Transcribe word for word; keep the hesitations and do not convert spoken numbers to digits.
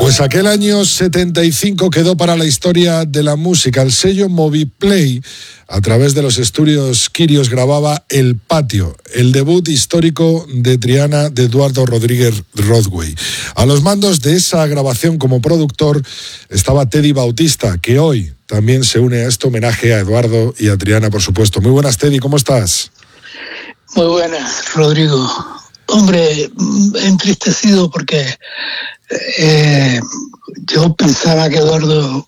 Pues aquel año setenta y cinco quedó para la historia de la música. El sello Moviplay, a través de los estudios Quirios, grababa El Patio, el debut histórico de Triana de Eduardo Rodríguez Rodway. A los mandos de esa grabación como productor estaba Teddy Bautista, que hoy también se une a este homenaje a Eduardo y a Triana, por supuesto. Muy buenas, Teddy, ¿cómo estás? Muy buenas, Rodrigo. Hombre, entristecido porque eh, yo pensaba que Eduardo